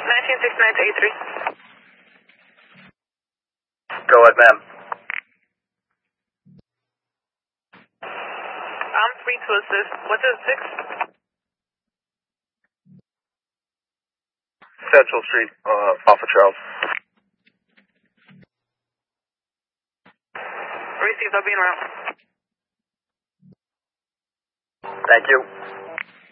1969 to 83. Go ahead, ma'am. I'm free to assist. What's it, 6? Central Street, off of Charles. Received, I'll be in route. Thank you.